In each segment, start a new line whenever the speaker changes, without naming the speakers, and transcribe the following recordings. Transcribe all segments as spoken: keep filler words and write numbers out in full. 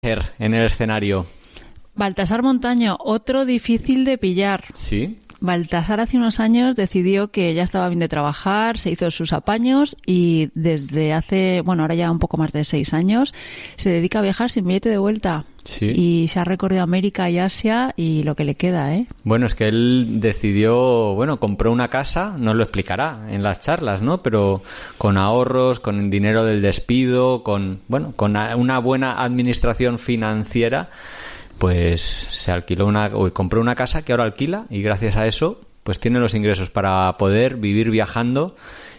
En el escenario.
Baltasar Montaño, otro difícil de pillar.
Sí.
Baltasar hace unos años decidió que ya estaba bien de trabajar, se hizo sus apaños y desde hace, bueno, ahora ya un poco más de seis años, se dedica a viajar sin billete de vuelta.
Sí.
Y se ha recorrido América y Asia y lo que le queda, ¿eh?
Bueno, es que él decidió, bueno, compró una casa, nos lo explicará en las charlas, ¿no? Pero con ahorros, con el dinero del despido, con, bueno, con una buena administración financiera, pues se alquiló una, o compró una casa que ahora alquila y gracias a eso, pues tiene los ingresos para poder vivir viajando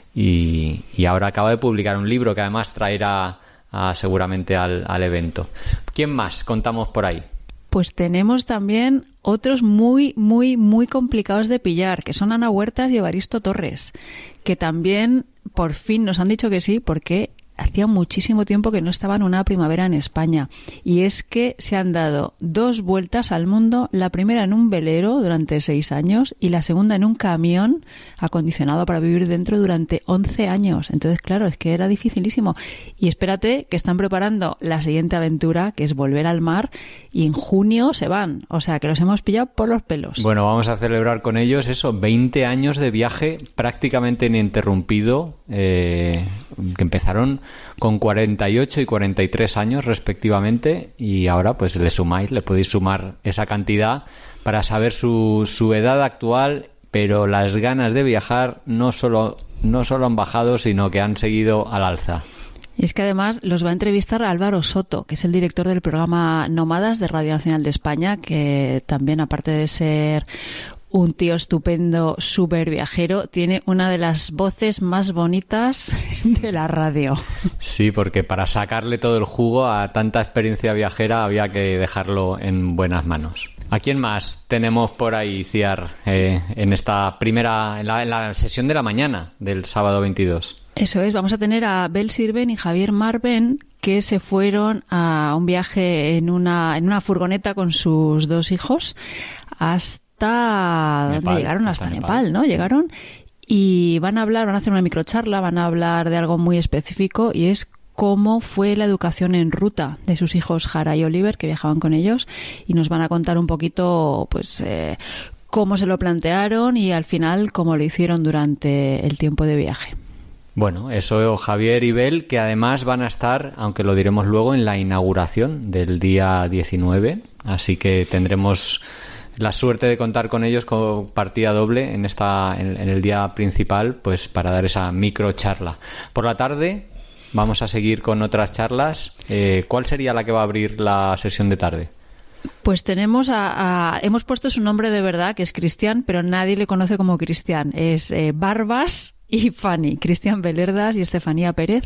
y, y ahora acaba de publicar un libro que además traerá a, seguramente al, al evento. ¿Quién más contamos por ahí?
Pues tenemos también otros muy, muy, muy complicados de pillar, que son Ana Huertas y Evaristo Torres, que también por fin nos han dicho que sí, porque hacía muchísimo tiempo que no estaban una primavera en España. Y es que se han dado dos vueltas al mundo, la primera en un velero durante seis años y la segunda en un camión acondicionado para vivir dentro durante once años. Entonces, claro, es que era dificilísimo. Y espérate que están preparando la siguiente aventura, que es volver al mar, y en junio se van. O sea, que los hemos pillado por los pelos.
Bueno, vamos a celebrar con ellos eso, veinte años de viaje prácticamente ininterrumpido, eh, que empezaron con cuarenta y ocho y cuarenta y tres años respectivamente y ahora pues le sumáis, le podéis sumar esa cantidad para saber su, su edad actual, pero las ganas de viajar no solo, no solo han bajado, sino que han seguido al alza.
Y es que además los va a entrevistar a Álvaro Soto, que es el director del programa Nómadas de Radio Nacional de España, que también, aparte de ser un tío estupendo, súper viajero, tiene una de las voces más bonitas de la radio.
Sí, porque para sacarle todo el jugo a tanta experiencia viajera había que dejarlo en buenas manos. ¿A quién más tenemos por ahí, Ciar, eh, en esta primera, en la, en la sesión de la mañana del sábado veintidós?
Eso es, vamos a tener a Bel Sirven y Javier Marben, que se fueron a un viaje en una, en una furgoneta con sus dos hijos hasta hasta Nepal, llegaron hasta, hasta Nepal, Nepal, ¿no? Llegaron y van a hablar, van a hacer una microcharla, van a hablar de algo muy específico y es cómo fue la educación en ruta de sus hijos Jara y Oliver, que viajaban con ellos, y nos van a contar un poquito, pues, eh, cómo se lo plantearon y al final cómo lo hicieron durante el tiempo de viaje.
Bueno, eso Javier y Bel, que además van a estar, aunque lo diremos luego, en la inauguración del día diecinueve, así que tendremos la suerte de contar con ellos con partida doble en esta en, en el día principal, pues para dar esa micro charla. Por la tarde vamos a seguir con otras charlas. Eh, ¿Cuál sería la que va a abrir la sesión de tarde?
Pues tenemos a, a hemos puesto su nombre de verdad, que es Cristian, pero nadie le conoce como Cristian. Es eh, Barbas y Fanny, Cristian Belerdas y Estefanía Pérez,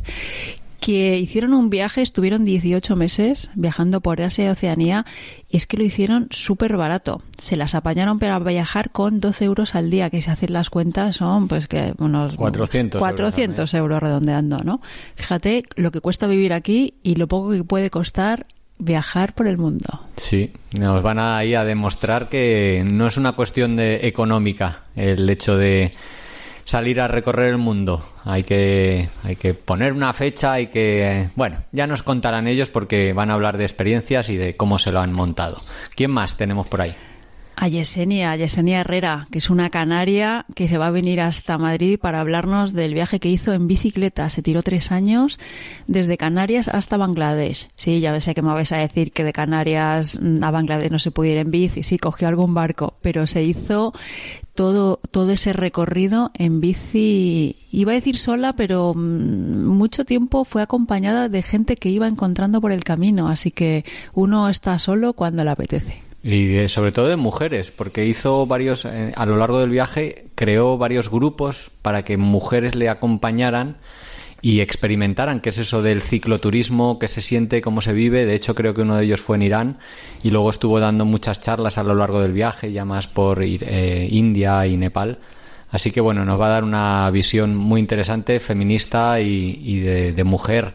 que hicieron un viaje, estuvieron dieciocho meses viajando por Asia y Oceanía, y es que lo hicieron súper barato. Se las apañaron para viajar con doce euros al día, que si hacen las cuentas son pues que unos
cuatrocientos,
cuatrocientos euros redondeando, ¿no? Fíjate lo que cuesta vivir aquí y lo poco que puede costar viajar por el mundo.
Sí, nos van ahí a demostrar que no es una cuestión de económica el hecho de salir a recorrer el mundo. Hay que, hay que poner una fecha, hay que... Bueno, ya nos contarán ellos porque van a hablar de experiencias y de cómo se lo han montado. ¿Quién más tenemos por ahí?
A Yesenia, a Yesenia Herrera, que es una canaria que se va a venir hasta Madrid para hablarnos del viaje que hizo en bicicleta. Se tiró tres años desde Canarias hasta Bangladesh. Sí, ya sé que me vais a decir que de Canarias a Bangladesh no se puede ir en bici. Sí, cogió algún barco, pero se hizo todo, todo ese recorrido en bici. Iba a decir sola, pero mucho tiempo fue acompañada de gente que iba encontrando por el camino. Así que uno está solo cuando le apetece.
Y de, sobre todo de mujeres, porque hizo varios, eh, a lo largo del viaje, creó varios grupos para que mujeres le acompañaran y experimentaran qué es eso del cicloturismo, qué se siente, cómo se vive. De hecho, creo que uno de ellos fue en Irán y luego estuvo dando muchas charlas a lo largo del viaje, ya más por eh, India y Nepal. Así que bueno, nos va a dar una visión muy interesante, feminista y, y de, de mujer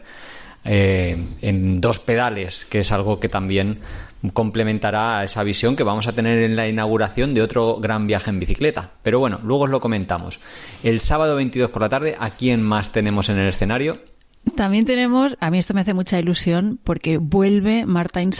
eh, en dos pedales, que es algo que también complementará a esa visión que vamos a tener en la inauguración de otro gran viaje en bicicleta. Pero bueno, luego os lo comentamos. El sábado veintidós por la tarde, ¿a quién más tenemos en el escenario?
También tenemos, a mí esto me hace mucha ilusión porque vuelve Marta Insarrona